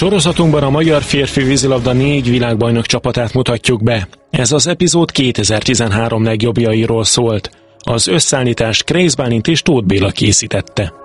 Sorozatunkban a magyar férfi vízilabda 4 világbajnok csapatát mutatjuk be. Ez az epizód 2013 legjobbjairól szólt. Az összeállítást Kreisz Bálint és Tóth Béla készítette.